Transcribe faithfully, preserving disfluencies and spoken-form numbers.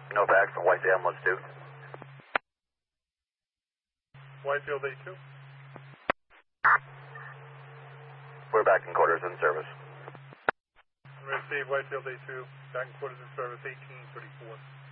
No back from White Ambulance two. Whitefield A two. We're back in quarters in service. Receive Whitefield A two, back in quarters in service eighteen thirty-four.